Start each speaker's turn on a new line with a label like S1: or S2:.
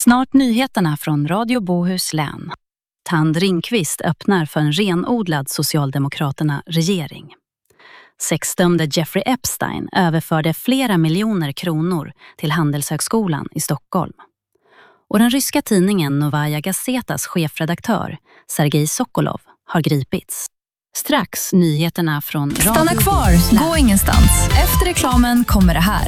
S1: Snart nyheterna från Radio Bohus län. Tand Ringqvist öppnar för en renodlad Socialdemokraterna-regering. Sexdömde Jeffrey Epstein överförde flera miljoner kronor till Handelshögskolan i Stockholm. Och den ryska tidningen Novaya Gazetas chefredaktör Sergej Sokolov har gripits. Strax nyheterna från Radio
S2: Stanna kvar, gå ingenstans. Efter reklamen kommer det här.